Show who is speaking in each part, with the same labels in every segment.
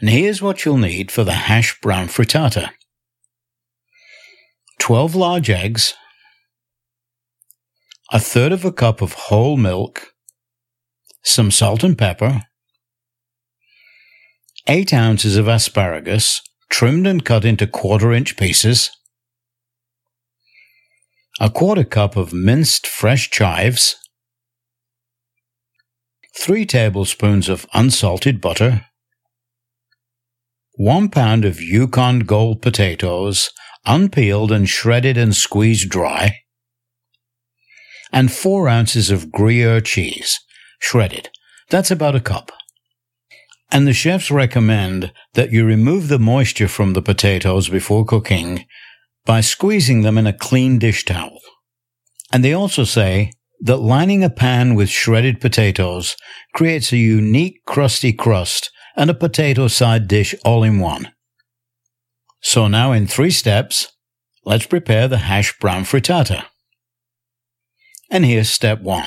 Speaker 1: And here's what you'll need for the hash brown frittata. 12 large eggs, 1/3 cup of whole milk, some salt and pepper, 8 ounces of asparagus, trimmed and cut into 1/4-inch pieces, 1/4 cup of minced fresh chives, 3 tablespoons of unsalted butter, 1 pound of Yukon Gold potatoes, unpeeled and shredded and squeezed dry, and 4 ounces of Gruyere cheese, shredded. That's about a cup. And the chefs recommend that you remove the moisture from the potatoes before cooking by squeezing them in a clean dish towel. And they also say that lining a pan with shredded potatoes creates a unique crusty crust and a potato side dish all in one. So now in 3 steps, let's prepare the hash brown frittata. And here's step 1.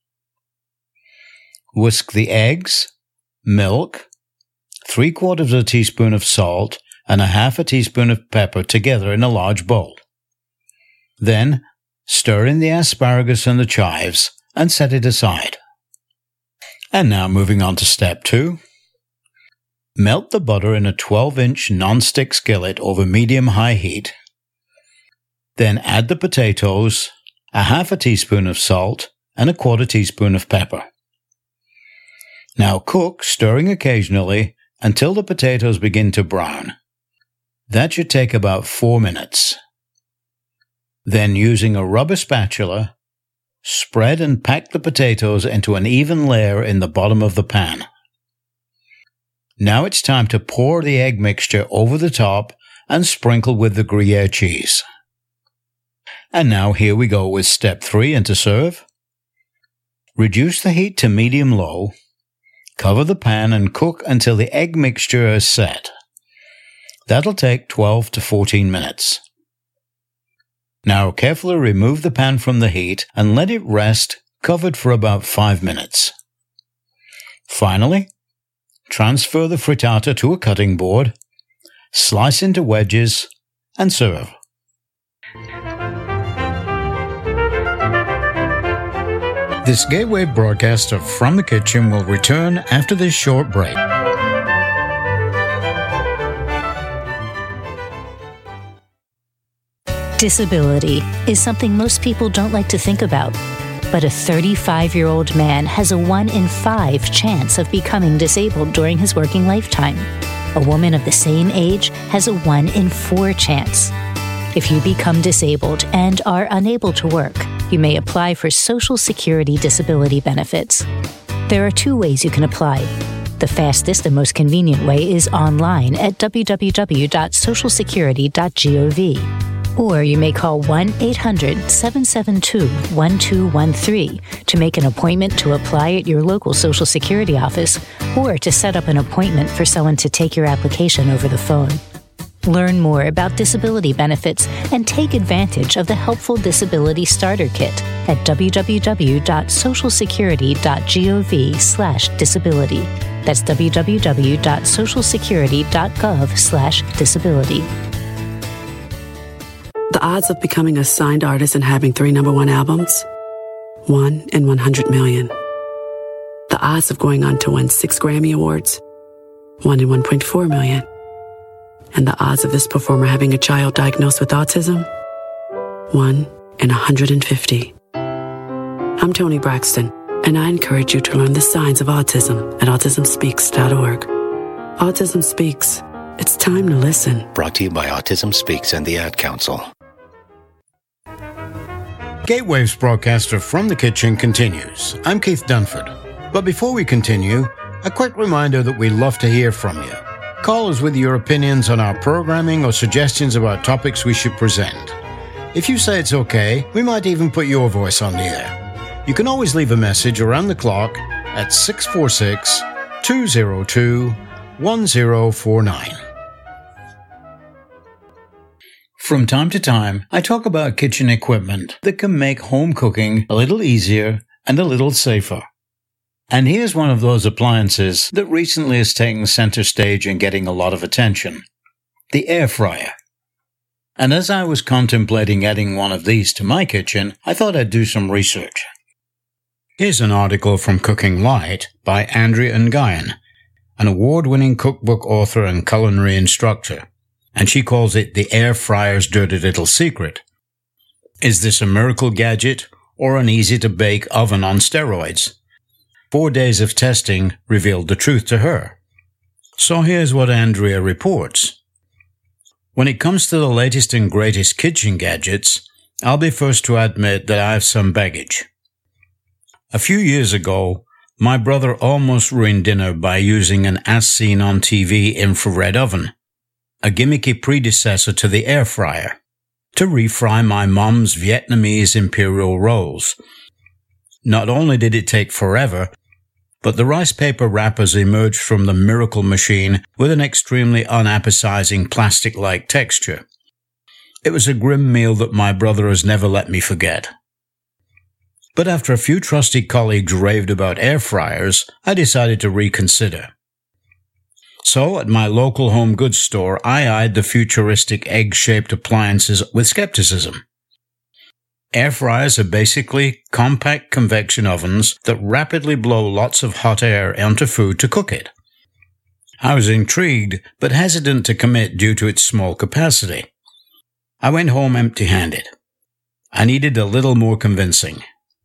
Speaker 1: Whisk the eggs, milk, 3/4 teaspoon of salt, and 1/2 teaspoon of pepper together in a large bowl. Then, stir in the asparagus and the chives and set it aside. And now moving on to step 2. Melt the butter in a 12-inch non-stick skillet over medium-high heat. Then add the potatoes, 1/2 teaspoon of salt, and 1/4 teaspoon of pepper. Now cook, stirring occasionally, until the potatoes begin to brown. That should take about 4 minutes. Then, using a rubber spatula, spread and pack the potatoes into an even layer in the bottom of the pan. Now it's time to pour the egg mixture over the top and sprinkle with the Gruyere cheese. And now here we go with step 3, and to serve. Reduce the heat to medium-low. Cover the pan and cook until the egg mixture is set. That'll take 12 to 14 minutes. Now carefully remove the pan from the heat and let it rest covered for about 5 minutes. Finally, transfer the frittata to a cutting board, slice into wedges, and serve. This Gateway broadcast of From the Kitchen will return after this short break.
Speaker 2: Disability is something most people don't like to think about. But a 35-year-old man has a 1 in 5 chance of becoming disabled during his working lifetime. A woman of the same age has a 1 in 4 chance. If you become disabled and are unable to work, you may apply for Social Security disability benefits. There are 2 ways you can apply. The fastest and most convenient way is online at www.socialsecurity.gov. Or you may call 1-800-772-1213 to make an appointment to apply at your local Social Security office or to set up an appointment for someone to take your application over the phone. Learn more about disability benefits and take advantage of the helpful Disability Starter Kit at www.socialsecurity.gov/disability. That's www.socialsecurity.gov/disability.
Speaker 3: The odds of becoming a signed artist and having 3 #1 albums? 1 in 100 million. The odds of going on to win 6 Grammy Awards? 1 in 1.4 million. And the odds of this performer having a child diagnosed with autism? 1 in 150. I'm Toni Braxton, and I encourage you to learn the signs of autism at autismspeaks.org. Autism Speaks. It's time to listen.
Speaker 4: Brought to you by Autism Speaks and the Ad Council.
Speaker 1: Gatewave's broadcast of From the Kitchen continues. I'm Keith Dunford. But before we continue, a quick reminder that we love to hear from you. Call us with your opinions on our programming or suggestions about topics we should present. If you say it's okay, we might even put your voice on the air. You can always leave a message around the clock at 646-202-1049. From time to time, I talk about kitchen equipment that can make home cooking a little easier and a little safer. And here's one of those appliances that recently has taken center stage and getting a lot of attention. The air fryer. And as I was contemplating adding one of these to my kitchen, I thought I'd do some research. Here's an article from Cooking Light by Andrea Nguyen, an award-winning cookbook author and culinary instructor, and she calls it the air fryer's dirty little secret. Is this a miracle gadget or an easy-to-bake oven on steroids? 4 days of testing revealed the truth to her. So here's what Andrea reports. When it comes to the latest and greatest kitchen gadgets, I'll be first to admit that I have some baggage. A few years ago, my brother almost ruined dinner by using an as-seen-on-TV infrared oven, a gimmicky predecessor to the air fryer, to refry my mom's Vietnamese imperial rolls. Not only did it take forever, but the rice paper wrappers emerged from the miracle machine with an extremely unappetizing plastic-like texture. It was a grim meal that my brother has never let me forget. But after a few trusty colleagues raved about air fryers, I decided to reconsider. So, at my local home goods store, I eyed the futuristic egg-shaped appliances with skepticism. Air fryers are basically compact convection ovens that rapidly blow lots of hot air onto food to cook it. I was intrigued, but hesitant to commit due to its small capacity. I went home empty-handed. I needed a little more convincing.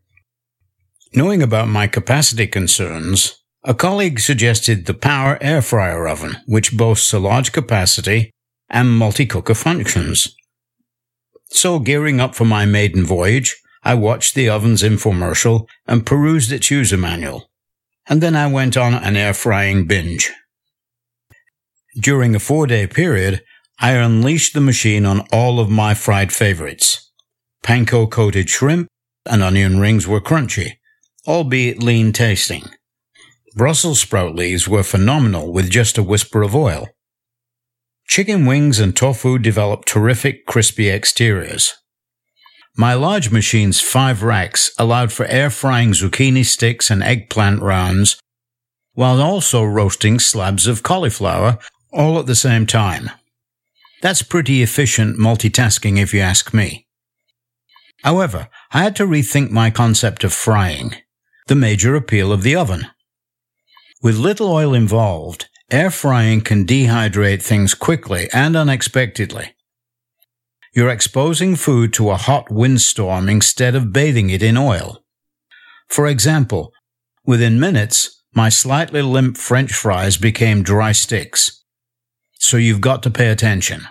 Speaker 1: Knowing about my capacity concerns, a colleague suggested the Power Air Fryer Oven, which boasts a large capacity and multi-cooker functions. So, gearing up for my maiden voyage, I watched the oven's infomercial and perused its user manual. And then I went on an air frying binge. During a 4-day period, I unleashed the machine on all of my fried favorites. Panko-coated shrimp and onion rings were crunchy, albeit lean tasting. Brussels sprout leaves were phenomenal with just a whisper of oil. Chicken wings and tofu developed terrific crispy exteriors. My large machine's 5 racks allowed for air frying zucchini sticks and eggplant rounds, while also roasting slabs of cauliflower all at the same time. That's pretty efficient multitasking if you ask me. However, I had to rethink my concept of frying, the major appeal of the oven. With little oil involved, air frying can dehydrate things quickly and unexpectedly. You're exposing food to a hot windstorm instead of bathing it in oil. For example, within minutes, my slightly limp French fries became dry sticks. So you've got to pay attention.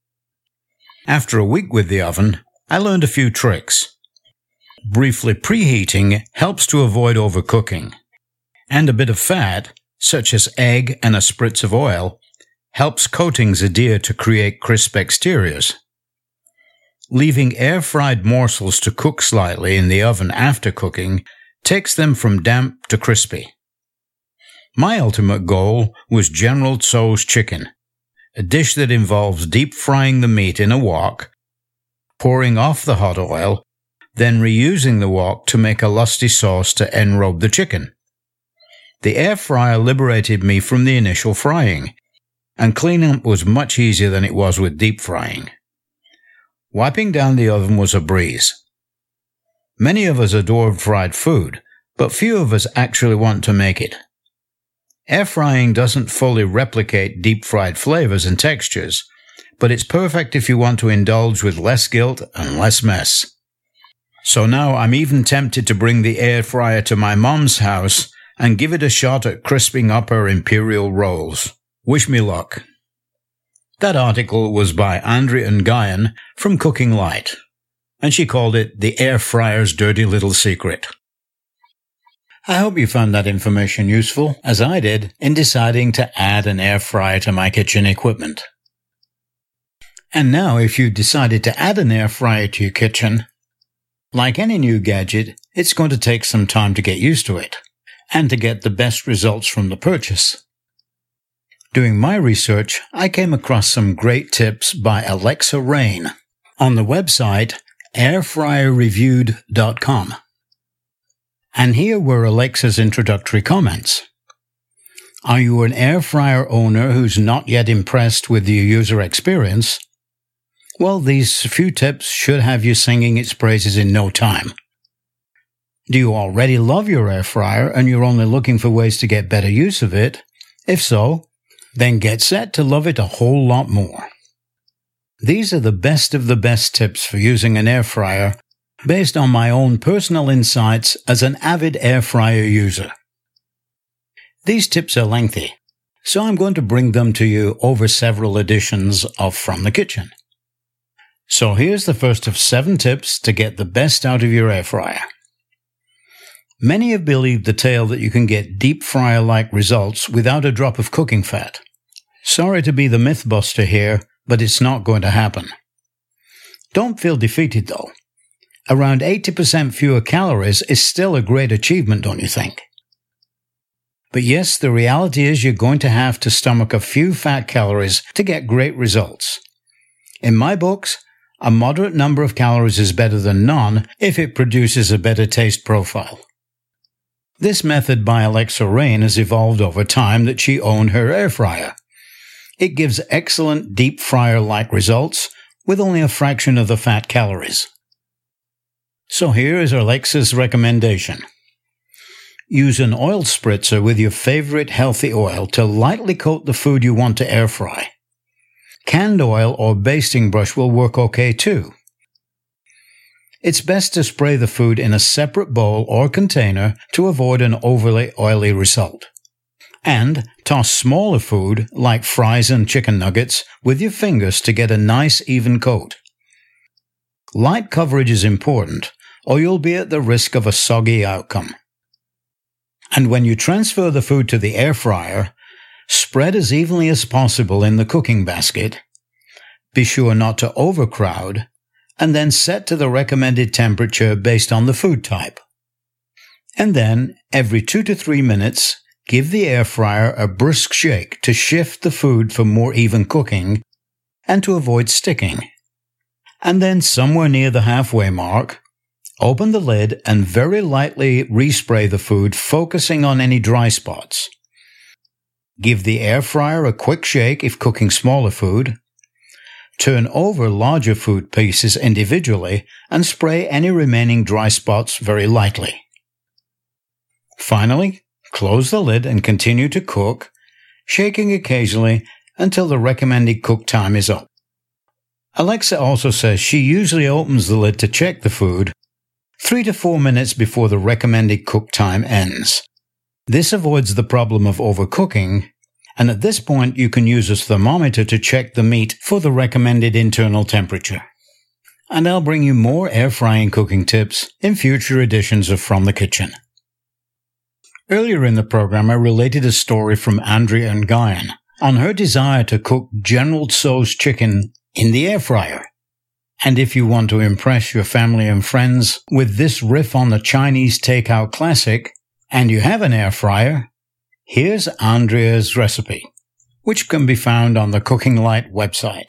Speaker 1: After a week with the oven, I learned a few tricks. Briefly preheating helps to avoid overcooking, and a bit of fat, such as egg and a spritz of oil, helps coatings adhere to create crisp exteriors. Leaving air-fried morsels to cook slightly in the oven after cooking takes them from damp to crispy. My ultimate goal was General Tso's chicken, a dish that involves deep frying the meat in a wok, pouring off the hot oil, then reusing the wok to make a lusty sauce to enrobe the chicken. The air fryer liberated me from the initial frying, and cleanup was much easier than it was with deep frying. Wiping down the oven was a breeze. Many of us adore fried food, but few of us actually want to make it. Air frying doesn't fully replicate deep-fried flavors and textures, but it's perfect if you want to indulge with less guilt and less mess. So now I'm even tempted to bring the air fryer to my mom's house and give it a shot at crisping up her imperial rolls. Wish me luck. That article was by Andrea Nguyen from Cooking Light, and she called it The Air Fryer's Dirty Little Secret. I hope you found that information useful, as I did, in deciding to add an air fryer to my kitchen equipment. And now, if you've decided to add an air fryer to your kitchen, like any new gadget, it's going to take some time to get used to it, and to get the best results from the purchase. Doing my research, I came across some great tips by Alexa Rain on the website airfryerreviewed.com. And here were Alexa's introductory comments. Are you an air fryer owner who's not yet impressed with the user experience? Well, these few tips should have you singing its praises in no time. Do you already love your air fryer and you're only looking for ways to get better use of it? If so, then get set to love it a whole lot more. These are the best of the best tips for using an air fryer based on my own personal insights as an avid air fryer user. These tips are lengthy, so I'm going to bring them to you over several editions of From the Kitchen. So here's the first of 7 tips to get the best out of your air fryer. Many have believed the tale that you can get deep fryer-like results without a drop of cooking fat. Sorry to be the mythbuster here, but it's not going to happen. Don't feel defeated though. Around 80% fewer calories is still a great achievement, don't you think? But yes, the reality is you're going to have to stomach a few fat calories to get great results. In my books, a moderate number of calories is better than none if it produces a better taste profile. This method by Alexa Rain has evolved over time that she owned her air fryer. It gives excellent deep fryer-like results with only a fraction of the fat calories. So here is Alexa's recommendation. Use an oil spritzer with your favorite healthy oil to lightly coat the food you want to air fry. Canned oil or basting brush will work okay too. It's best to spray the food in a separate bowl or container to avoid an overly oily result. And toss smaller food, like fries and chicken nuggets, with your fingers to get a nice even coat. Light coverage is important, or you'll be at the risk of a soggy outcome. And when you transfer the food to the air fryer, spread as evenly as possible in the cooking basket. Be sure not to overcrowd, and then set to the recommended temperature based on the food type. And then, every 2 to 3 minutes, give the air fryer a brisk shake to shift the food for more even cooking and to avoid sticking. And then, somewhere near the halfway mark, open the lid and very lightly respray the food, focusing on any dry spots. Give the air fryer a quick shake if cooking smaller food. Turn over larger food pieces individually and spray any remaining dry spots very lightly. Finally, close the lid and continue to cook, shaking occasionally until the recommended cook time is up. Alexa also says she usually opens the lid to check the food 3 to 4 minutes before the recommended cook time ends. This avoids the problem of overcooking, and at this point you can use a thermometer to check the meat for the recommended internal temperature. And I'll bring you more air frying cooking tips in future editions of From the Kitchen. Earlier in the program, I related a story from Andrea Nguyen on her desire to cook General Tso's chicken in the air fryer. And if you want to impress your family and friends with this riff on the Chinese takeout classic, and you have an air fryer, here's Andrea's recipe, which can be found on the Cooking Light website.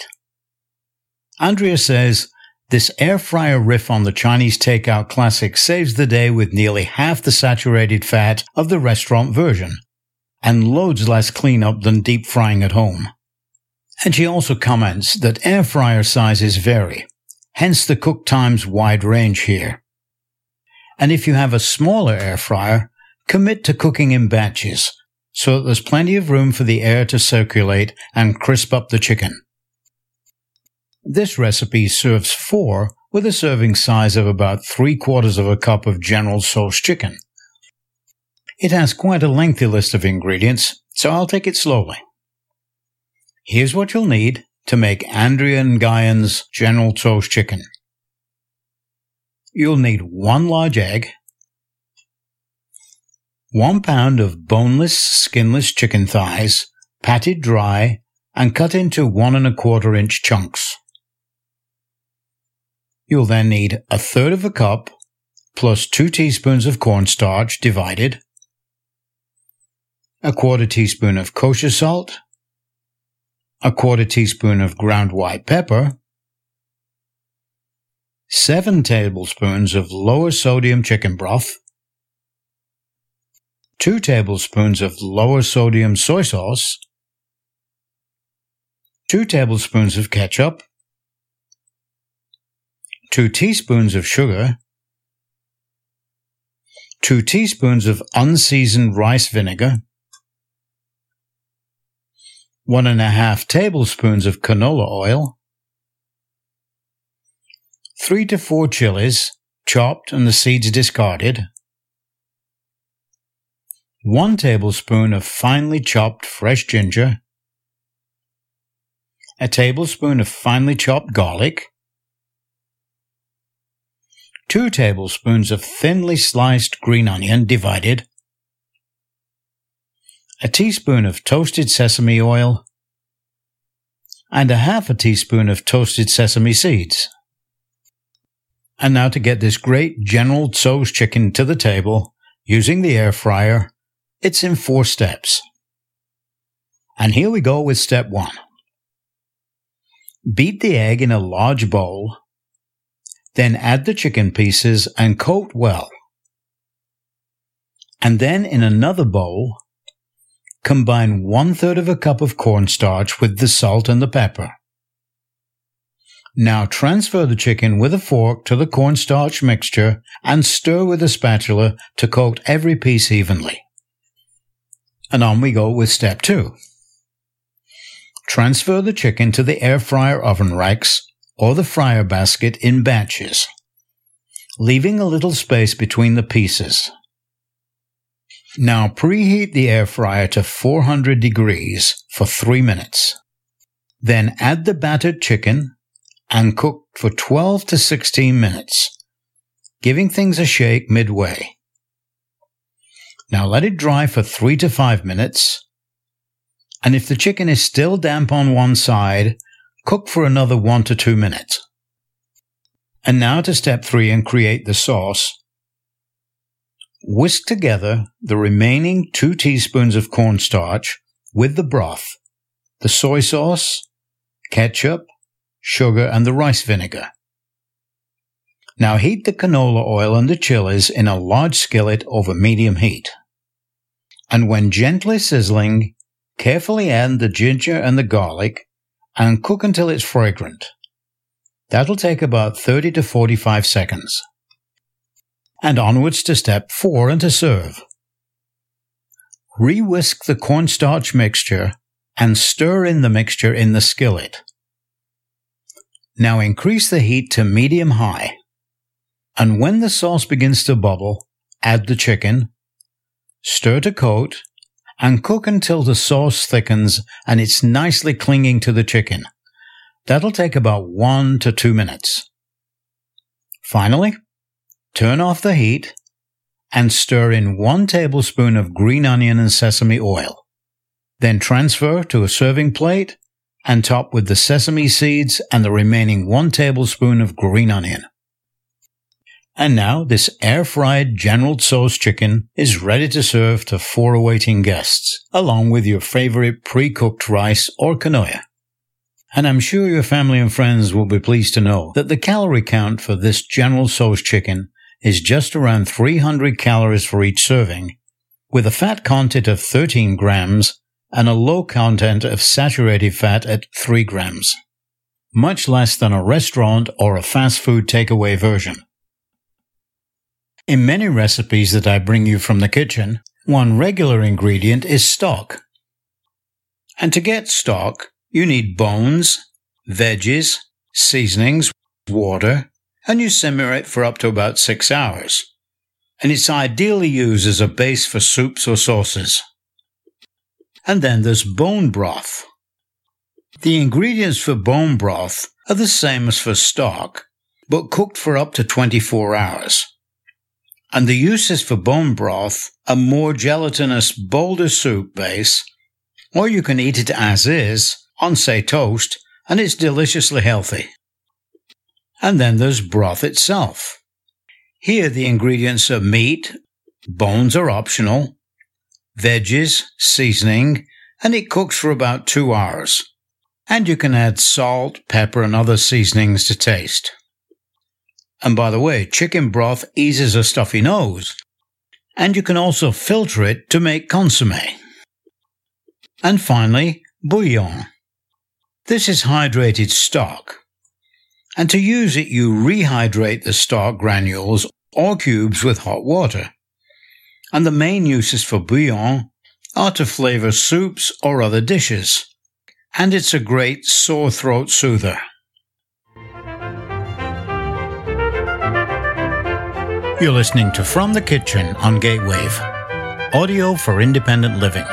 Speaker 1: Andrea says, this air fryer riff on the Chinese takeout classic saves the day with nearly half the saturated fat of the restaurant version, and loads less cleanup than deep frying at home. And she also comments that air fryer sizes vary, hence the cook time's wide range here. And if you have a smaller air fryer, commit to cooking in batches, so that there's plenty of room for the air to circulate and crisp up the chicken. This recipe serves 4 with a serving size of about 3/4 of a cup of General Tso's chicken. It has quite a lengthy list of ingredients, so I'll take it slowly. Here's what you'll need to make Andrea Nguyen's General Tso's chicken. You'll need 1 large egg, 1 pound of boneless, skinless chicken thighs, patted dry and cut into 1 1/4 inch chunks. You'll then need 1/3 of a cup plus 2 teaspoons of cornstarch divided, 1/4 teaspoon of kosher salt, 1/4 teaspoon of ground white pepper, 7 tablespoons of lower sodium chicken broth, 2 tablespoons of lower sodium soy sauce, 2 tablespoons of ketchup, 2 teaspoons of sugar, 2 teaspoons of unseasoned rice vinegar, 1.5 tablespoons of canola oil, 3 to 4 chilies, chopped and the seeds discarded, 1 tablespoon of finely chopped fresh ginger, a tablespoon of finely chopped garlic, 2 tablespoons of thinly sliced green onion divided, a teaspoon of toasted sesame oil, and 1/2 teaspoon of toasted sesame seeds. And now to get this great General Tso's chicken to the table using the air fryer, it's in 4 steps. And here we go with step 1. Beat the egg in a large bowl, then add the chicken pieces and coat well. And then in another bowl, combine 1/3 of a cup of cornstarch with the salt and the pepper. Now transfer the chicken with a fork to the cornstarch mixture and stir with a spatula to coat every piece evenly. And on we go with step 2. Transfer the chicken to the air fryer oven racks or the fryer basket in batches, leaving a little space between the pieces. Now preheat the air fryer to 400 degrees for 3 minutes. Then add the battered chicken and cook for 12 to 16 minutes, giving things a shake midway. Now let it dry for 3 to 5 minutes, and if the chicken is still damp on one side, cook for another 1 to 2 minutes. And now to step 3 and create the sauce. Whisk together the remaining 2 teaspoons of cornstarch with the broth, the soy sauce, ketchup, sugar, and the rice vinegar. Now heat the canola oil and the chilies in a large skillet over medium heat. And when gently sizzling, carefully add the ginger and the garlic and cook until it's fragrant. That'll take about 30 to 45 seconds. And onwards to step 4 and to serve. Re-whisk the cornstarch mixture and stir in the mixture in the skillet. Now increase the heat to medium-high. And when the sauce begins to bubble, add the chicken, stir to coat, and cook until the sauce thickens and it's nicely clinging to the chicken. That'll take about 1 to 2 minutes. Finally, turn off the heat and stir in 1 tablespoon of green onion and sesame oil. Then transfer to a serving plate and top with the sesame seeds and the remaining 1 tablespoon of green onion. And now this air-fried General Tso's chicken is ready to serve to 4 awaiting guests, along with your favorite pre-cooked rice or quinoa. And I'm sure your family and friends will be pleased to know that the calorie count for this General Tso's chicken is just around 300 calories for each serving, with a fat content of 13 grams and a low content of saturated fat at 3 grams, much less than a restaurant or a fast food takeaway version. In many recipes that I bring you from the kitchen, one regular ingredient is stock. And to get stock, you need bones, veggies, seasonings, water, and you simmer it for up to about 6 hours. And it's ideally used as a base for soups or sauces. And then there's bone broth. The ingredients for bone broth are the same as for stock, but cooked for up to 24 hours. And the uses for bone broth are more gelatinous, bolder soup base, or you can eat it as is, on say toast, and it's deliciously healthy. And then there's broth itself. Here the ingredients are meat, bones are optional, veggies, seasoning, and it cooks for about 2 hours. And you can add salt, pepper, and other seasonings to taste. And by the way, chicken broth eases a stuffy nose. and you can also filter it to make consommé. And finally, bouillon. This is hydrated stock, and to use it you rehydrate the stock granules or cubes with hot water. And the main uses for bouillon are to flavor soups or other dishes, and it's a great sore throat soother. You're listening to From the Kitchen on Gatewave, audio for independent living.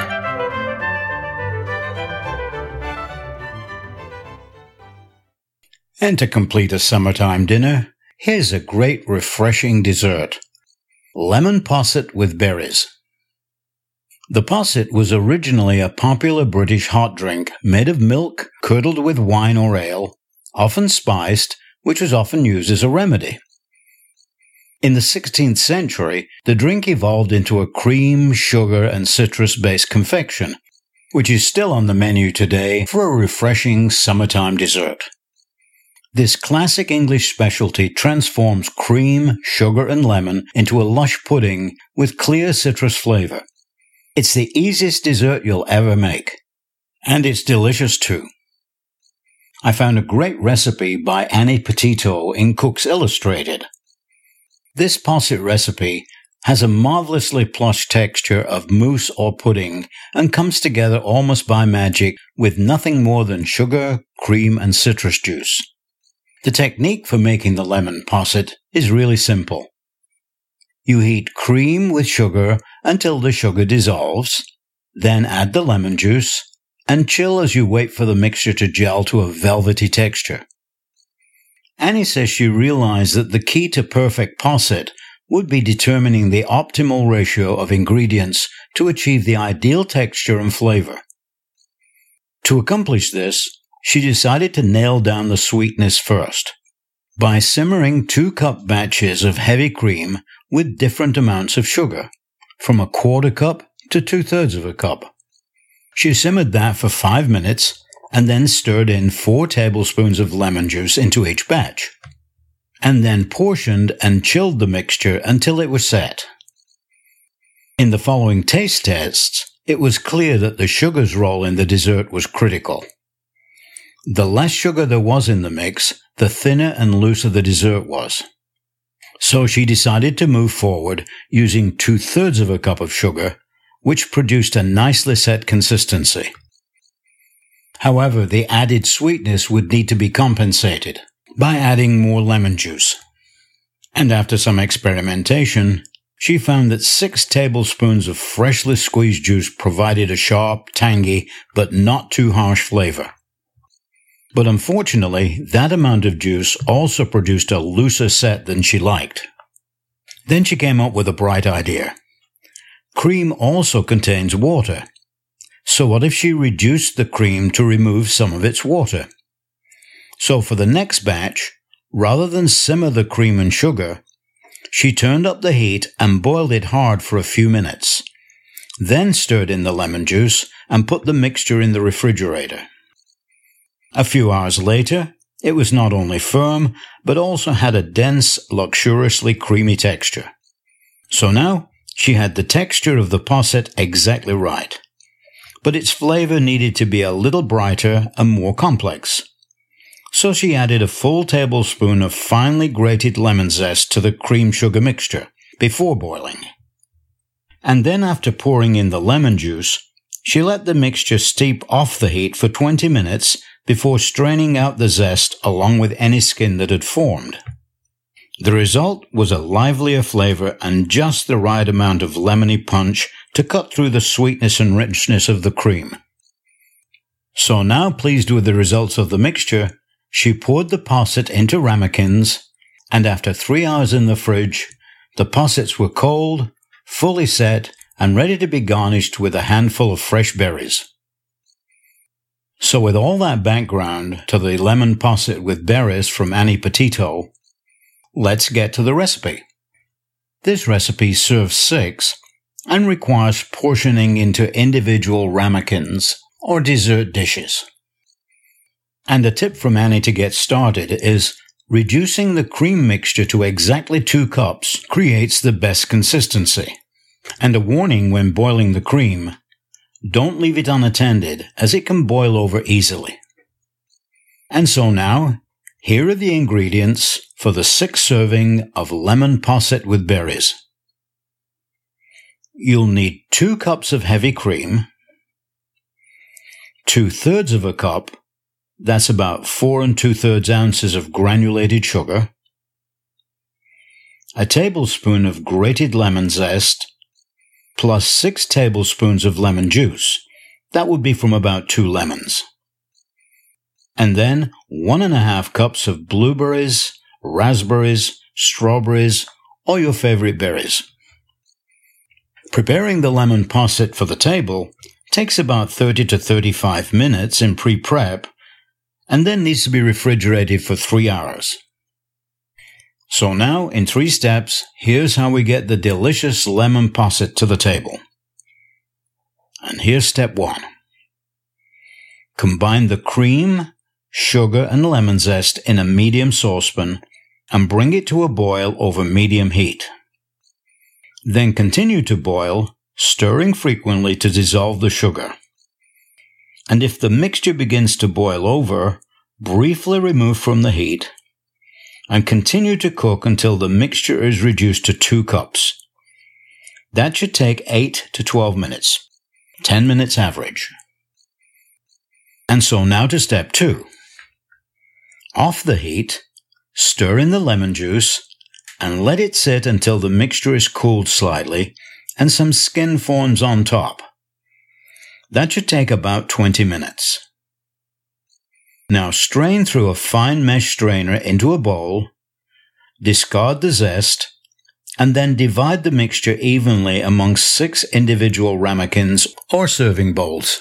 Speaker 1: And to complete a summertime dinner, here's a great refreshing dessert. Lemon posset with berries. The posset was originally a popular British hot drink made of milk curdled with wine or ale, often spiced, which was often used as a remedy. In the 16th century, the drink evolved into a cream, sugar, and citrus-based confection, which is still on the menu today for a refreshing summertime dessert. This classic English specialty transforms cream, sugar, and lemon into a lush pudding with clear citrus flavor. It's the easiest dessert you'll ever make. And it's delicious too. I found a great recipe by Annie Petito in Cook's Illustrated. This posset recipe has a marvelously plush texture of mousse or pudding and comes together almost by magic with nothing more than sugar, cream, and citrus juice. The technique for making the lemon posset is really simple. You heat cream with sugar until the sugar dissolves, then add the lemon juice, and chill as you wait for the mixture to gel to a velvety texture. Annie says she realized that the key to perfect posset would be determining the optimal ratio of ingredients to achieve the ideal texture and flavor. To accomplish this, she decided to nail down the sweetness first, by simmering 2-cup batches of heavy cream with different amounts of sugar, from 1/4 cup to 2/3 of a cup. She simmered that for 5 minutes, and then stirred in 4 tablespoons of lemon juice into each batch, and then portioned and chilled the mixture until it was set. In the following taste tests, it was clear that the sugar's role in the dessert was critical. The less sugar there was in the mix, the thinner and looser the dessert was. So she decided to move forward using 2/3 of a cup of sugar, which produced a nicely set consistency. However, the added sweetness would need to be compensated by adding more lemon juice. And after some experimentation, she found that 6 tablespoons of freshly squeezed juice provided a sharp, tangy, but not too harsh flavor. But unfortunately, that amount of juice also produced a looser set than she liked. Then she came up with a bright idea. Cream also contains water. So what if she reduced the cream to remove some of its water? So for the next batch, rather than simmer the cream and sugar, she turned up the heat and boiled it hard for a few minutes, then stirred in the lemon juice and put the mixture in the refrigerator. A few hours later, it was not only firm, but also had a dense, luxuriously creamy texture. So now, she had the texture of the posset exactly right. But its flavor needed to be a little brighter and more complex. So she added a full tablespoon of finely grated lemon zest to the cream-sugar mixture before boiling. And then after pouring in the lemon juice, she let the mixture steep off the heat for 20 minutes before straining out the zest along with any skin that had formed. The result was a livelier flavor and just the right amount of lemony punch to cut through the sweetness and richness of the cream. So now, pleased with the results of the mixture, she poured the posset into ramekins, and after 3 hours in the fridge, the possets were cold, fully set, and ready to be garnished with a handful of fresh berries. So with all that background to the lemon posset with berries from Annie Petito, let's get to the recipe. This recipe serves 6 and requires portioning into individual ramekins or dessert dishes. And a tip from Annie to get started is reducing the cream mixture to exactly 2 cups creates the best consistency. And a warning when boiling the cream, don't leave it unattended as it can boil over easily. And so now, here are the ingredients for the 6th serving of lemon posset with berries. You'll need 2 cups of heavy cream, 2/3 of a cup, that's about 4 2/3 ounces of granulated sugar, a tablespoon of grated lemon zest, plus 6 tablespoons of lemon juice. That would be from about 2 lemons. And then 1.5 cups of blueberries, raspberries, strawberries, or your favorite berries. Preparing the lemon posset for the table takes about 30 to 35 minutes in pre-prep and then needs to be refrigerated for 3 hours. So now, in 3 steps, here's how we get the delicious lemon posset to the table. And here's step 1. Combine the cream, sugar, and lemon zest in a medium saucepan and bring it to a boil over medium heat. Then continue to boil, stirring frequently to dissolve the sugar. And if the mixture begins to boil over, briefly remove from the heat and continue to cook until the mixture is reduced to 2 cups. That should take 8 to 12 minutes, 10 minutes average. And so now to step 2. Off the heat, stir in the lemon juice, and let it sit until the mixture is cooled slightly and some skin forms on top. That should take about 20 minutes. Now strain through a fine mesh strainer into a bowl, discard the zest, and then divide the mixture evenly amongst 6 individual ramekins or serving bowls.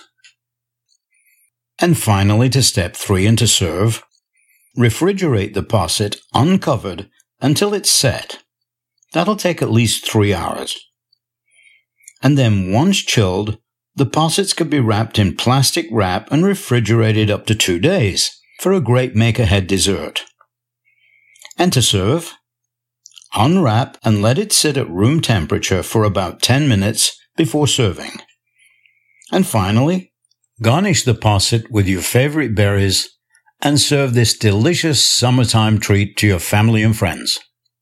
Speaker 1: And finally, to step 3 and to serve, refrigerate the posset uncovered until it's set. That'll take at least 3 hours. And then once chilled, the possets could be wrapped in plastic wrap and refrigerated up to 2 days for a great make-ahead dessert. And to serve, unwrap and let it sit at room temperature for about 10 minutes before serving. And finally, garnish the posset with your favorite berries and serve this delicious summertime treat to your family and friends.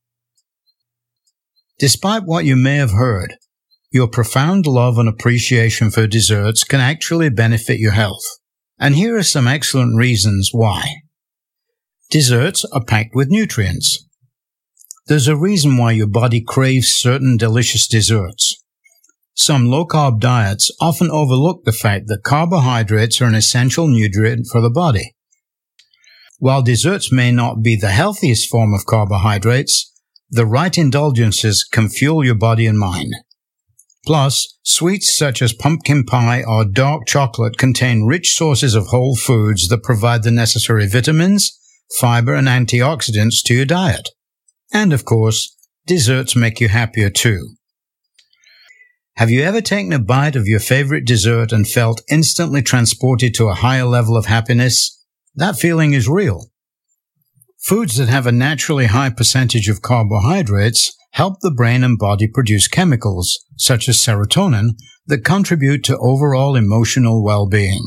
Speaker 1: Despite what you may have heard, your profound love and appreciation for desserts can actually benefit your health. And here are some excellent reasons why. Desserts are packed with nutrients. There's a reason why your body craves certain delicious desserts. Some low-carb diets often overlook the fact that carbohydrates are an essential nutrient for the body. While desserts may not be the healthiest form of carbohydrates, the right indulgences can fuel your body and mind. Plus, sweets such as pumpkin pie or dark chocolate contain rich sources of whole foods that provide the necessary vitamins, fiber, and antioxidants to your diet. And of course, desserts make you happier too. Have you ever taken a bite of your favorite dessert and felt instantly transported to a higher level of happiness? That feeling is real. Foods that have a naturally high percentage of carbohydrates help the brain and body produce chemicals, such as serotonin, that contribute to overall emotional well-being.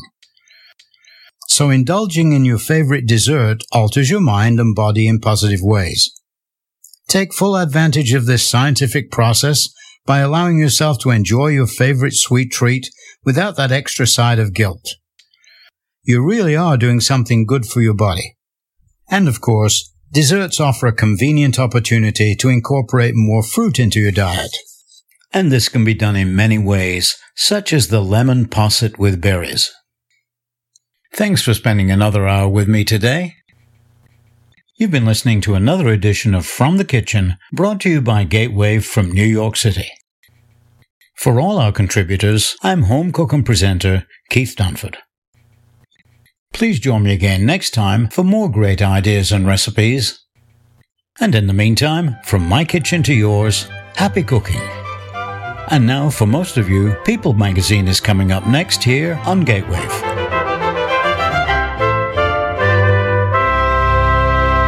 Speaker 1: So indulging in your favorite dessert alters your mind and body in positive ways. Take full advantage of this scientific process by allowing yourself to enjoy your favorite sweet treat without that extra side of guilt. You really are doing something good for your body. And of course, desserts offer a convenient opportunity to incorporate more fruit into your diet. And this can be done in many ways, such as the lemon posset with berries. Thanks for spending another hour with me today. You've been listening to another edition of From the Kitchen, brought to you by Gateway from New York City. For all our contributors, I'm home cook and presenter Keith Dunford. Please join me again next time for more great ideas and recipes. And in the meantime, from my kitchen to yours, happy cooking. And now, for most of you, People Magazine is coming up next here on Gateway.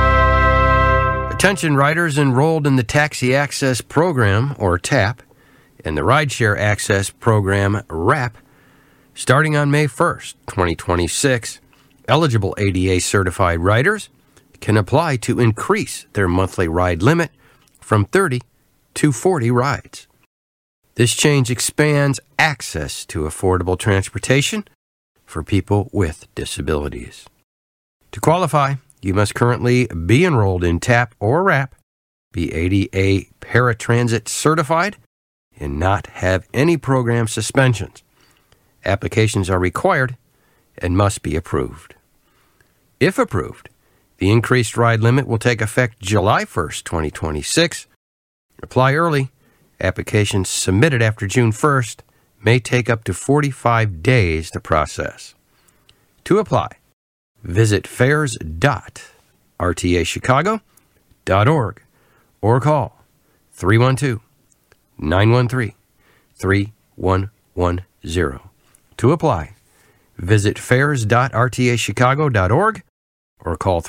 Speaker 5: Attention riders enrolled in the Taxi Access Program, or TAP. and the Rideshare Access Program, RAP, starting on May 1st, 2026. Eligible ADA-certified riders can apply to increase their monthly ride limit from 30 to 40 rides. This change expands access to affordable transportation for people with disabilities. To qualify, you must currently be enrolled in TAP or RAP, be ADA Paratransit certified, and not have any program suspensions. Applications are required and must be approved. If approved, the increased ride limit will take effect July 1st, 2026. Apply early. Applications submitted after June 1st may take up to 45 days to process. To apply, visit fares.rtachicago.org or call 312-913-3110. To apply, visit fares.rtachicago.org or call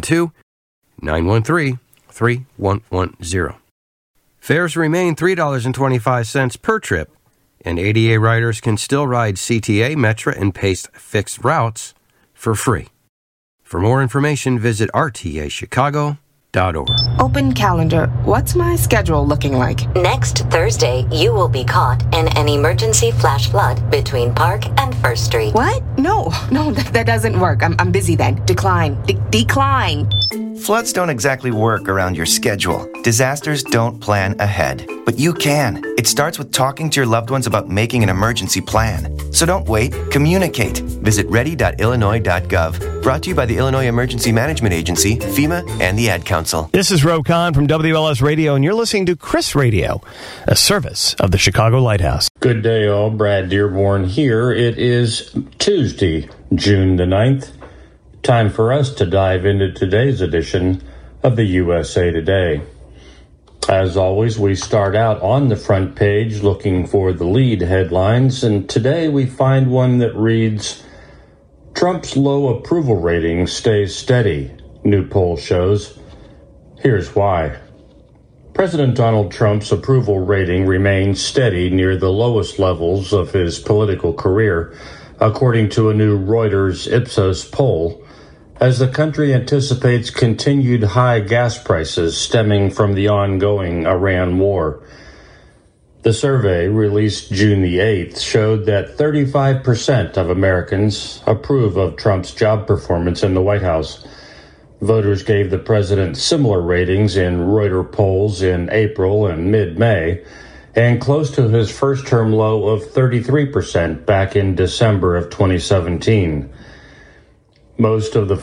Speaker 5: 312-913-3110. Fares remain $3.25 per trip, and ADA riders can still ride CTA, Metra, and Pace fixed routes for free. For more information, visit rtachicago.org.
Speaker 6: Open calendar. What's my schedule looking like?
Speaker 7: Next Thursday, you will be caught in an emergency flash flood between Park and First Street.
Speaker 6: What? No, that doesn't work. I'm busy then. Decline. Decline.
Speaker 8: Floods don't exactly work around your schedule. Disasters don't plan ahead. But you can. It starts with talking to your loved ones about making an emergency plan. So don't wait. Communicate. Visit ready.illinois.gov. Brought to you by the Illinois Emergency Management Agency, FEMA, and the Ad Council.
Speaker 9: This is Roe Conn from WLS Radio, and you're listening to Chris Radio, a service of the Chicago Lighthouse.
Speaker 10: Good day, all. Brad Dearborn here. It is Tuesday, June the 9th. Time for us to dive into today's edition of the USA Today. As always, we start out on the front page looking for the lead headlines, and today we find one that reads, Trump's low approval rating stays steady, new poll shows. Here's why. President Donald Trump's approval rating remains steady near the lowest levels of his political career, according to a new Reuters Ipsos poll, as the country anticipates continued high gas prices stemming from the ongoing Iran war. The survey, released June the 8th, showed that 35% of Americans approve of Trump's job performance in the White House. Voters gave the president similar ratings in Reuters polls in April and mid-May, and close to his first-term low of 33% back in December of 2017. Most of the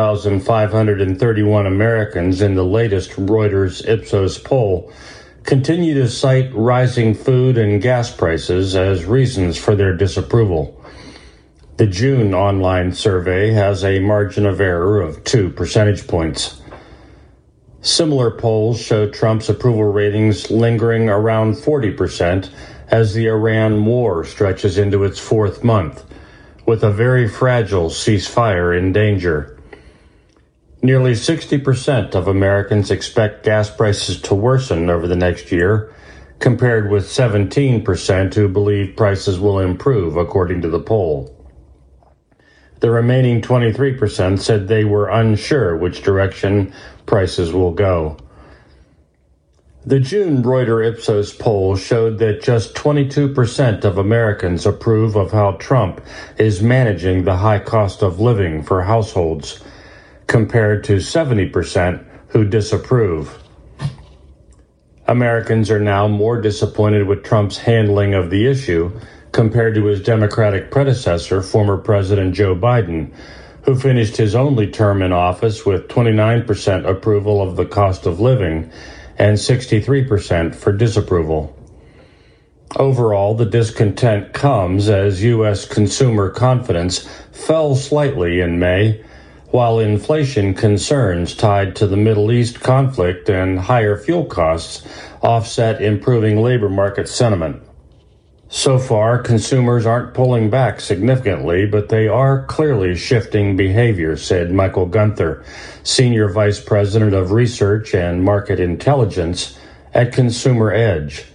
Speaker 10: 4,531 Americans in the latest Reuters Ipsos poll continue to cite rising food and gas prices as reasons for their disapproval. The June online survey has a margin of error of 2 percentage points. Similar polls show Trump's approval ratings lingering around 40% as the Iran war stretches into its fourth month, with a very fragile ceasefire in danger. Nearly 60% of Americans expect gas prices to worsen over the next year, compared with 17% who believe prices will improve, according to the poll. The remaining 23% said they were unsure which direction prices will go. The June Reuters Ipsos poll showed that just 22% of Americans approve of how Trump is managing the high cost of living for households, compared to 70% who disapprove. Americans are now more disappointed with Trump's handling of the issue compared to his Democratic predecessor, former President Joe Biden, who finished his only term in office with 29% approval of the cost of living and 63% for disapproval. Overall, the discontent comes as U.S. consumer confidence fell slightly in May, while inflation concerns tied to the Middle East conflict and higher fuel costs offset improving labor market sentiment. So far, consumers aren't pulling back significantly, but they are clearly shifting behavior, said Michael Gunther, Senior Vice President of Research and Market Intelligence at Consumer Edge,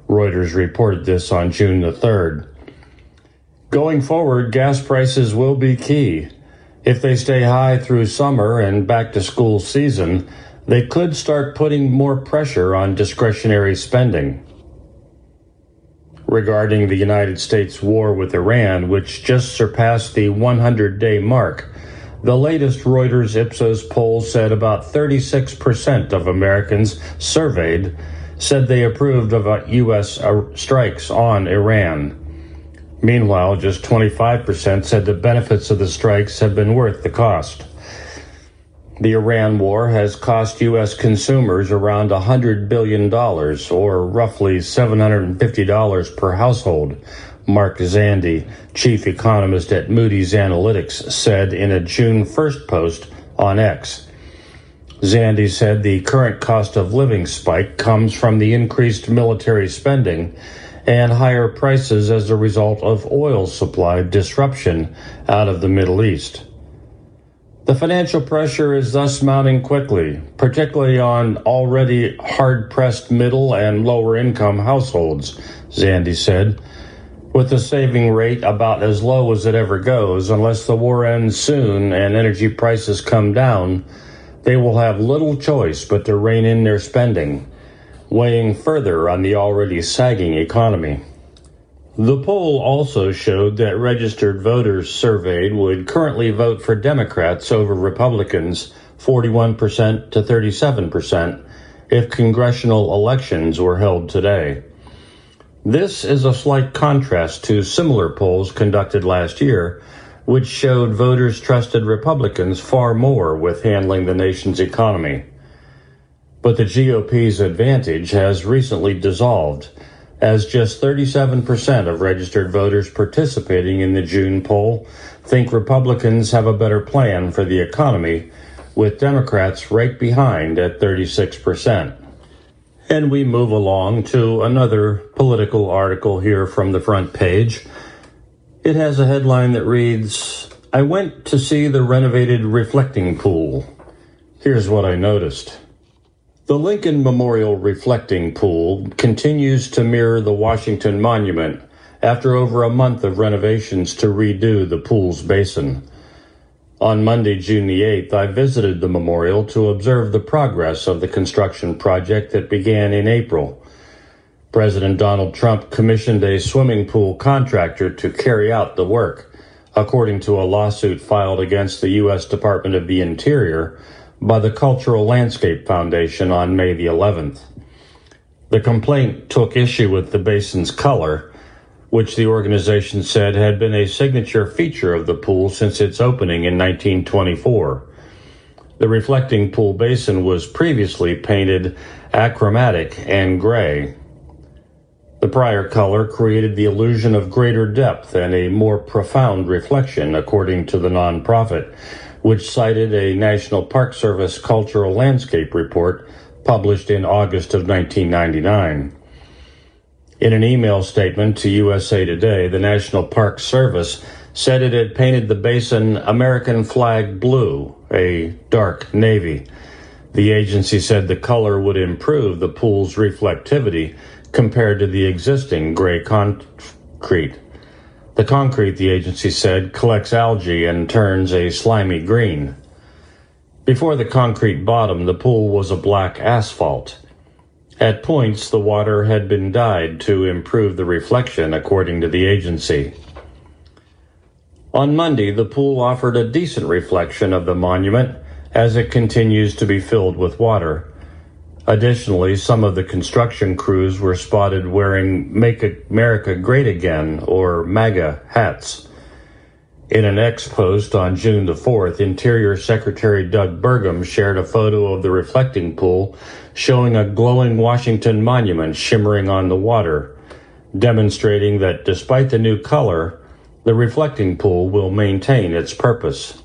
Speaker 10: Reuters reported this on June the 3rd. Going forward, gas prices will be key. If they stay high through summer and back-to-school season, they could start putting more pressure on discretionary spending. Regarding the United States war with Iran, which just surpassed the 100-day mark, the latest Reuters Ipsos poll said about 36% of Americans surveyed said they approved of U.S. strikes on Iran. Meanwhile, just 25% said the benefits of the strikes have been worth the cost. The Iran war has cost U.S. consumers around $100 billion, or roughly $750 per household, Mark Zandi, chief economist at Moody's Analytics, said in a June 1st post on X. Zandi said the current cost of living spike comes from the increased military spending and higher prices as a result of oil supply disruption out of the Middle East. The financial pressure is thus mounting quickly, particularly on already hard-pressed middle and lower-income households, Zandi said, with the saving rate about as low as it ever goes. Unless the war ends soon and energy prices come down, they will have little choice but to rein in their spending, weighing further on the already sagging economy. The poll also showed that registered voters surveyed would currently vote for Democrats over Republicans 41% to 37% if congressional elections were held today. This is a slight contrast to similar polls conducted last year, which showed voters trusted Republicans far more with handling the nation's economy. But the GOP's advantage has recently dissolved, as just 37% of registered voters participating in the June poll think Republicans have a better plan for the economy, with Democrats right behind at 36%. And we move along to another political article here from the front page. It has a headline that reads, "I went to see the renovated reflecting pool. Here's what I noticed." The Lincoln Memorial Reflecting Pool continues to mirror the Washington Monument after over a month of renovations to redo the pool's basin. On Monday, June the 8th, I visited the memorial to observe the progress of the construction project that began in April. President Donald Trump commissioned a swimming pool contractor to carry out the work, according to a lawsuit filed against the U.S. Department of the Interior by the Cultural Landscape Foundation on May the 11th. The complaint took issue with the basin's color, which the organization said had been a signature feature of the pool since its opening in 1924. The reflecting pool basin was previously painted achromatic and gray. The prior color created the illusion of greater depth and a more profound reflection, according to the nonprofit, which cited a National Park Service Cultural Landscape report published in August of 1999. In an email statement to USA Today, the National Park Service said it had painted the basin American flag blue, a dark navy. The agency said the color would improve the pool's reflectivity compared to the existing gray concrete. The concrete, the agency said, collects algae and turns a slimy green. Before the concrete bottom, the pool was a black asphalt. At points, the water had been dyed to improve the reflection, according to the agency. On Monday, the pool offered a decent reflection of the monument as it continues to be filled with water. Additionally, some of the construction crews were spotted wearing Make America Great Again, or MAGA, hats. In an X post on June the 4th, Interior Secretary Doug Burgum shared a photo of the reflecting pool showing a glowing Washington monument shimmering on the water, demonstrating that despite the new color, the reflecting pool will maintain its purpose.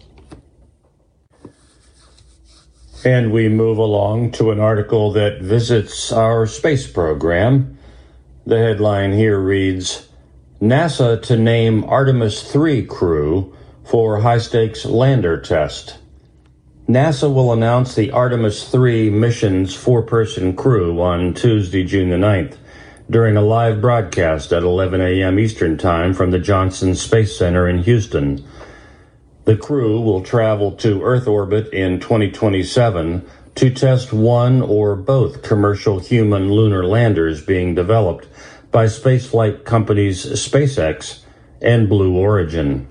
Speaker 10: And we move along to an article that visits our space program. The headline here reads, NASA to name Artemis 3 crew for high-stakes lander test. NASA will announce the Artemis 3 mission's 4-person crew on Tuesday, June the 9th, during a live broadcast at 11 a.m. Eastern Time from the Johnson Space Center in Houston. The crew will travel to Earth orbit in 2027 to test one or both commercial human lunar landers being developed by spaceflight companies SpaceX and Blue Origin.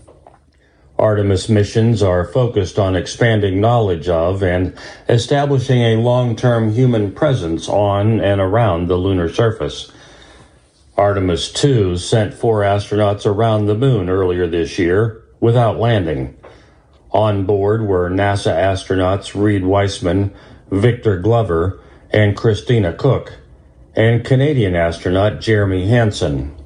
Speaker 10: Artemis missions are focused on expanding knowledge of and establishing a long-term human presence on and around the lunar surface. Artemis II sent 4 astronauts around the moon earlier this year without landing. On board were NASA astronauts Reed Wiseman, Victor Glover, and Christina Cook, and Canadian astronaut Jeremy Hansen.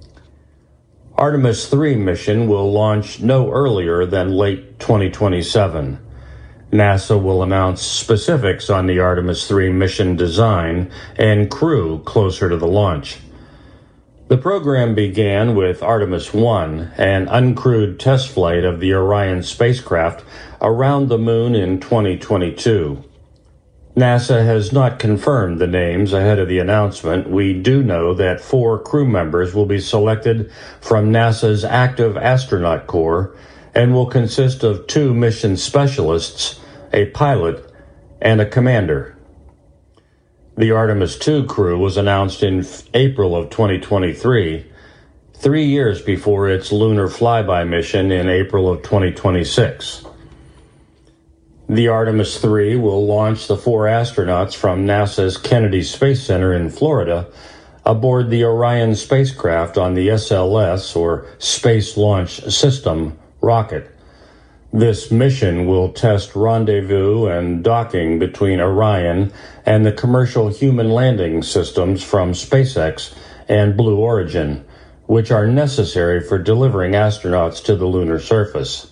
Speaker 10: Artemis III mission will launch no earlier than late 2027. NASA will announce specifics on the Artemis III mission design and crew closer to the launch. The program began with Artemis I, an uncrewed test flight of the Orion spacecraft around the moon in 2022. NASA has not confirmed the names ahead of the announcement. We do know that 4 crew members will be selected from NASA's active astronaut corps and will consist of 2 mission specialists, a pilot, and a commander. The Artemis II crew was announced in April of 2023, 3 years before its lunar flyby mission in April of 2026. The Artemis III will launch the 4 astronauts from NASA's Kennedy Space Center in Florida aboard the Orion spacecraft on the SLS, or Space Launch System, rocket. This mission will test rendezvous and docking between Orion and the commercial human landing systems from SpaceX and Blue Origin, which are necessary for delivering astronauts to the lunar surface.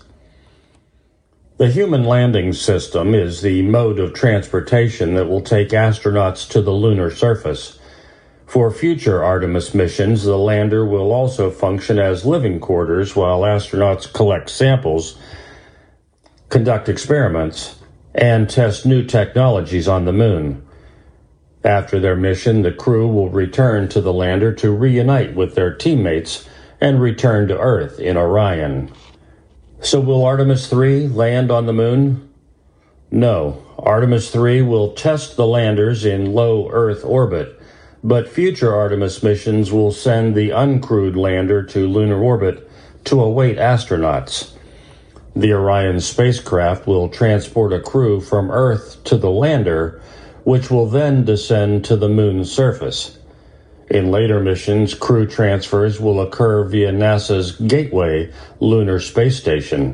Speaker 10: The human landing system is the mode of transportation that will take astronauts to the lunar surface. For future Artemis missions, the lander will also function as living quarters while astronauts collect samples, conduct experiments, and test new technologies on the moon. After their mission, the crew will return to the lander to reunite with their teammates and return to Earth in Orion. So will Artemis III land on the moon? No, Artemis III will test the landers in low Earth orbit, but future Artemis missions will send the uncrewed lander to lunar orbit to await astronauts. The Orion spacecraft will transport a crew from Earth to the lander, which will then descend to the moon's surface. In later missions, crew transfers will occur via NASA's Gateway lunar space station.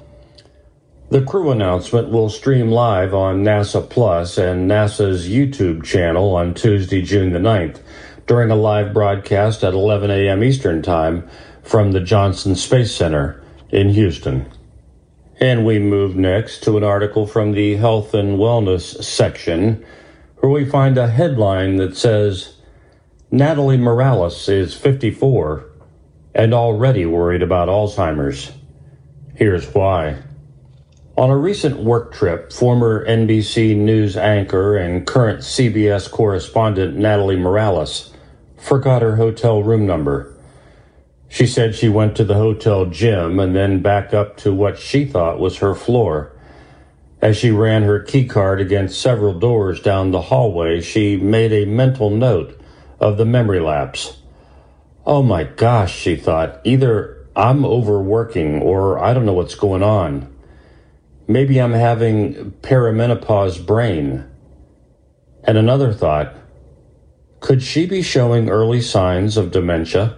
Speaker 10: The crew announcement will stream live on NASA Plus and NASA's YouTube channel on Tuesday, June the 9th, during a live broadcast at 11 a.m. Eastern Time from the Johnson Space Center in Houston. And we move next to an article from the Health and Wellness section, where we find a headline that says, Natalie Morales is 54 and already worried about Alzheimer's. Here's why. On a recent work trip, former NBC News anchor and current CBS correspondent Natalie Morales forgot her hotel room number. She said she went to the hotel gym and then back up to what she thought was her floor. As she ran her key card against several doors down the hallway, she made a mental note of the memory lapse. Oh my gosh, she thought, either I'm overworking or I don't know what's going on. Maybe I'm having perimenopause brain. And another thought, could she be showing early signs of dementia?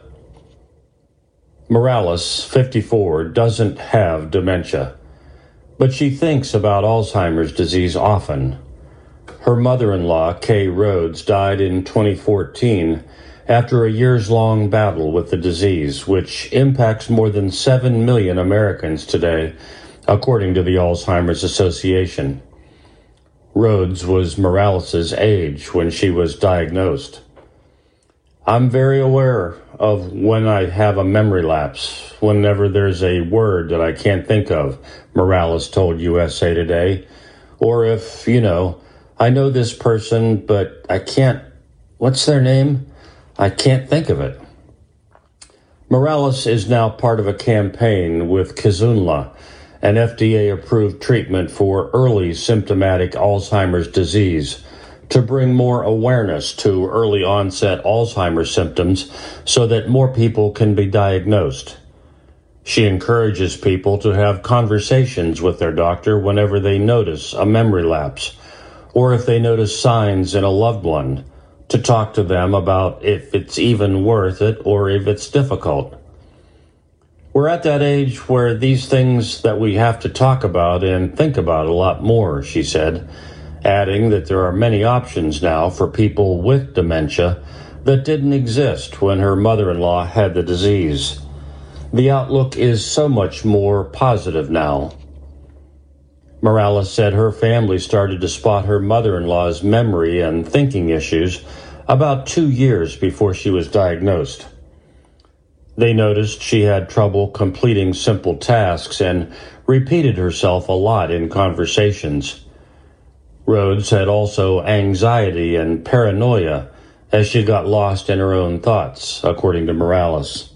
Speaker 10: Morales, 54, doesn't have dementia, but she thinks about Alzheimer's disease often. Her mother-in-law, Kay Rhodes, died in 2014 after a years-long battle with the disease, which impacts more than 7 million Americans today, according to the Alzheimer's Association. Rhodes was Morales' age when she was diagnosed. I'm very aware of when I have a memory lapse, whenever there's a word that I can't think of, Morales told USA Today. Or if, I know this person, but I can't, what's their name? I can't think of it. Morales is now part of a campaign with Kisunla, an FDA-approved treatment for early symptomatic Alzheimer's disease, to bring more awareness to early-onset Alzheimer's symptoms so that more people can be diagnosed. She encourages people to have conversations with their doctor whenever they notice a memory lapse, or if they notice signs in a loved one, to talk to them about if it's even worth it or if it's difficult. We're at that age where these things that we have to talk about and think about a lot more, she said, adding that there are many options now for people with dementia that didn't exist when her mother-in-law had the disease. The outlook is so much more positive now. Morales said her family started to spot her mother-in-law's memory and thinking issues about 2 years before she was diagnosed. They noticed she had trouble completing simple tasks and repeated herself a lot in conversations. Rhodes had also anxiety and paranoia as she got lost in her own thoughts, according to Morales.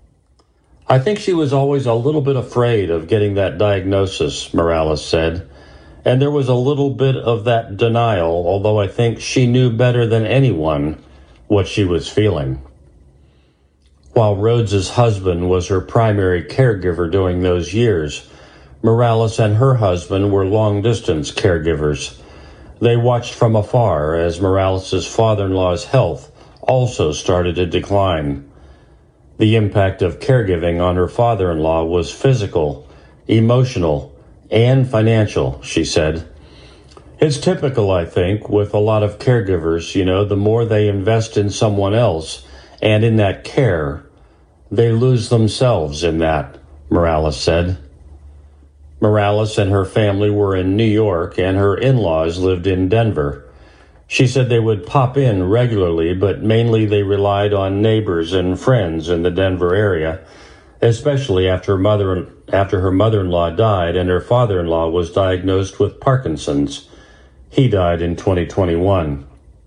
Speaker 10: I think she was always a little bit afraid of getting that diagnosis, Morales said, and there was a little bit of that denial, although I think she knew better than anyone what she was feeling. While Rhodes's husband was her primary caregiver during those years, Morales and her husband were long-distance caregivers. They watched from afar as Morales' father-in-law's health also started to decline. The impact of caregiving on her father-in-law was physical, emotional, and financial, she said. It's typical, I think, with a lot of caregivers, the more they invest in someone else and in that care, they lose themselves in that, Morales said. Morales and her family were in New York, and her in-laws lived in Denver. She said they would pop in regularly, but mainly they relied on neighbors and friends in the Denver area, especially after her mother-in-law died and her father-in-law was diagnosed with Parkinson's. He died in 2021.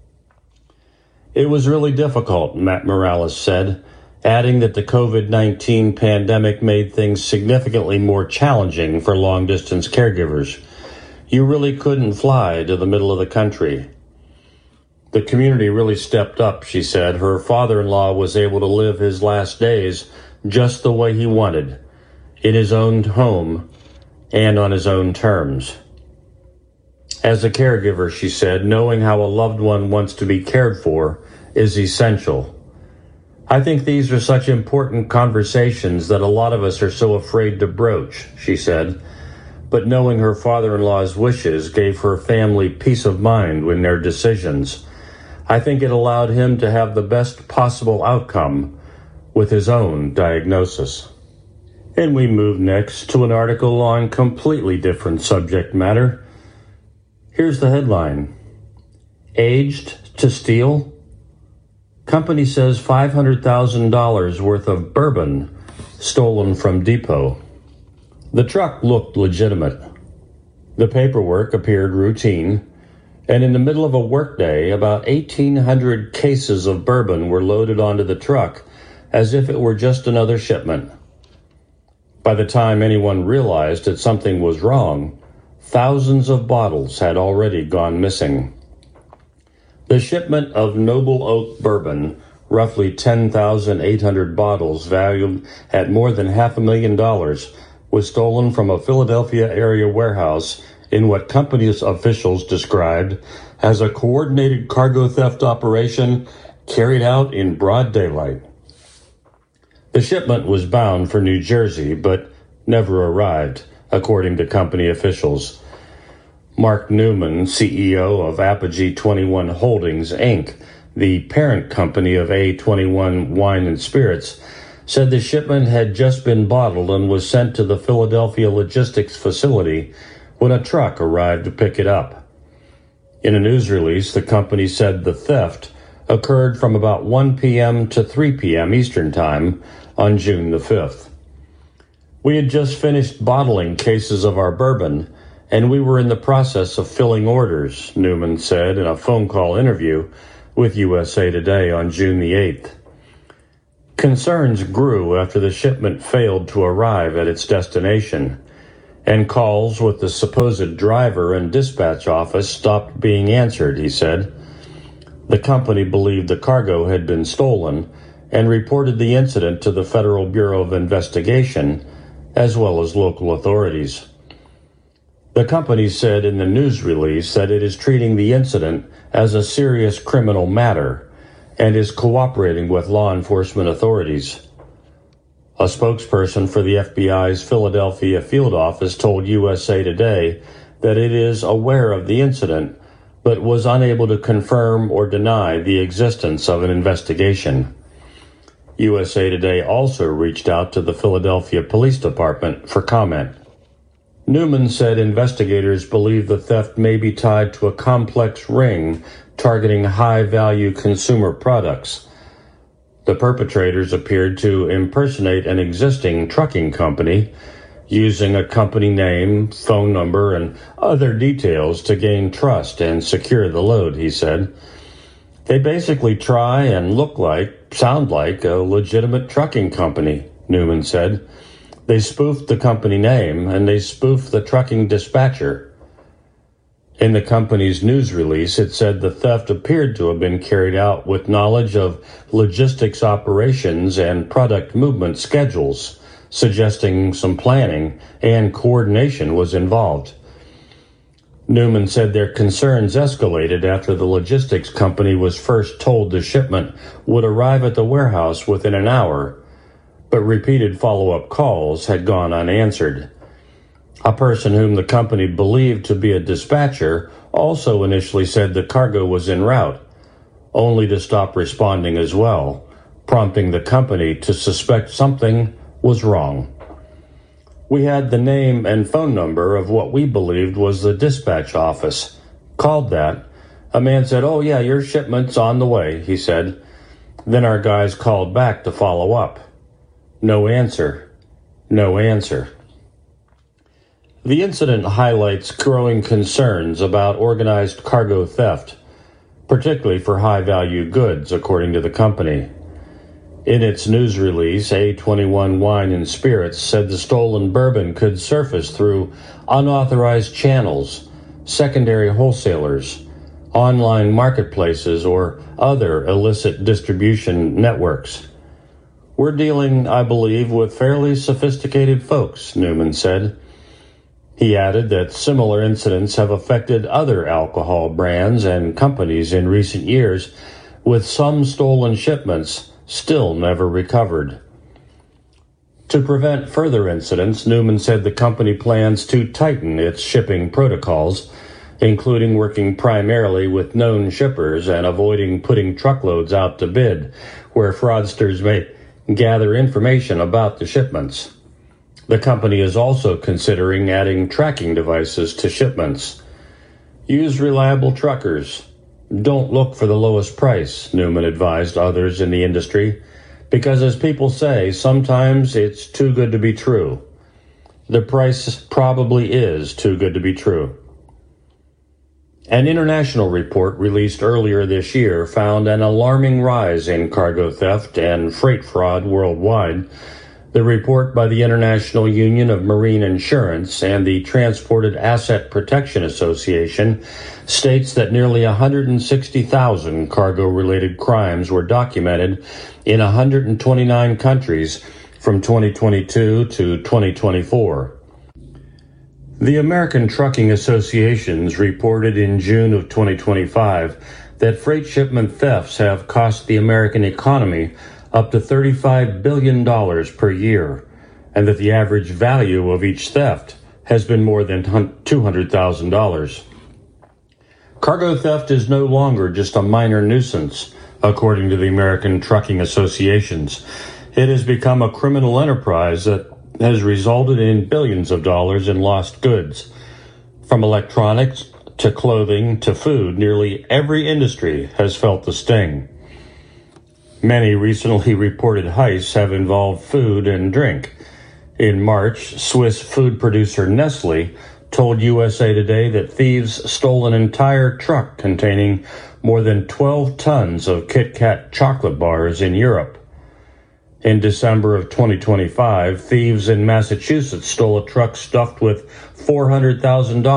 Speaker 10: It was really difficult, Matt Morales said, adding that the COVID-19 pandemic made things significantly more challenging for long-distance caregivers. You really couldn't fly to the middle of the country. The community really stepped up, she said. Her father-in-law was able to live his last days just the way he wanted, in his own home and on his own terms. As a caregiver, she said, knowing how a loved one wants to be cared for is essential. I think these are such important conversations that a lot of us are so afraid to broach, she said. But knowing her father-in-law's wishes gave her family peace of mind in their decisions. I think it allowed him to have the best possible outcome with his own diagnosis. And we move next to an article on completely different subject matter. Here's the headline. Aged to steal? Company says $500,000 worth of bourbon stolen from depot. The truck looked legitimate. The paperwork appeared routine, and in the middle of a workday, about 1,800 cases of bourbon were loaded onto the truck as if it were just another shipment. By the time anyone realized that something was wrong, thousands of bottles had already gone missing. The shipment of Noble Oak bourbon, roughly 10,800 bottles valued at more than $500,000, was stolen from a Philadelphia area warehouse in what company's officials described as a coordinated cargo theft operation carried out in broad daylight. The shipment was bound for New Jersey, but never arrived, according to company officials. Mark Newman, CEO of Apogee 21 Holdings, Inc., the parent company of A21 Wine and Spirits, said the shipment had just been bottled and was sent to the Philadelphia logistics facility when a truck arrived to pick it up. In a news release, the company said the theft occurred from about 1 p.m. to 3 p.m. Eastern Time on June the 5th. We had just finished bottling cases of our bourbon, and we were in the process of filling orders, Newman said in a phone call interview with USA Today on June the 8th. Concerns grew after the shipment failed to arrive at its destination, and calls with the supposed driver and dispatch office stopped being answered, he said. The company believed the cargo had been stolen and reported the incident to the Federal Bureau of Investigation, as well as local authorities. The company said in the news release that it is treating the incident as a serious criminal matter and is cooperating with law enforcement authorities. A spokesperson for the FBI's Philadelphia field office told USA Today that it is aware of the incident, but was unable to confirm or deny the existence of an investigation. USA Today also reached out to the Philadelphia Police Department for comment. Newman said investigators believe the theft may be tied to a complex ring targeting high-value consumer products. The perpetrators appeared to impersonate an existing trucking company, using a company name, phone number, and other details to gain trust and secure the load, he said. They basically try and sound like a legitimate trucking company, Newman said. They spoofed the company name, and they spoofed the trucking dispatcher. In the company's news release, it said the theft appeared to have been carried out with knowledge of logistics operations and product movement schedules, suggesting some planning and coordination was involved. Newman said their concerns escalated after the logistics company was first told the shipment would arrive at the warehouse within an hour, but repeated follow-up calls had gone unanswered. A person whom the company believed to be a dispatcher also initially said the cargo was en route, only to stop responding as well, prompting the company to suspect something was wrong. We had the name and phone number of what we believed was the dispatch office. Called that. A man said, "Oh yeah, your shipment's on the way," he said. Then our guys called back to follow up. No answer. No answer. The incident highlights growing concerns about organized cargo theft, particularly for high-value goods, according to the company. In its news release, A21 Wine and Spirits said the stolen bourbon could surface through unauthorized channels, secondary wholesalers, online marketplaces, or other illicit distribution networks. We're dealing, I believe, with fairly sophisticated folks, Newman said. He added that similar incidents have affected other alcohol brands and companies in recent years, with some stolen shipments still never recovered. To prevent further incidents, Newman said the company plans to tighten its shipping protocols, including working primarily with known shippers and avoiding putting truckloads out to bid, where fraudsters may gather information about the shipments. The company is also considering adding tracking devices to shipments. Use reliable truckers. Don't look for the lowest price, Newman advised others in the industry, because as people say, sometimes it's too good to be true. The price probably is too good to be true. An international report released earlier this year found an alarming rise in cargo theft and freight fraud worldwide. The report by the International Union of Marine Insurance and the Transported Asset Protection Association states that nearly 160,000 cargo-related crimes were documented in 129 countries from 2022 to 2024. The American Trucking Associations reported in June of 2025 that freight shipment thefts have cost the American economy up to $35 billion per year, and that the average value of each theft has been more than $200,000. Cargo theft is no longer just a minor nuisance, according to the American Trucking Associations. It has become a criminal enterprise that has resulted in billions of dollars in lost goods. From electronics to clothing to food, nearly every industry has felt the sting. Many recently reported heists have involved food and drink. In March, Swiss food producer Nestle told USA Today that thieves stole an entire truck containing more than 12 tons of Kit Kat chocolate bars in Europe. In December of 2025, thieves in Massachusetts stole a truck stuffed with $400,000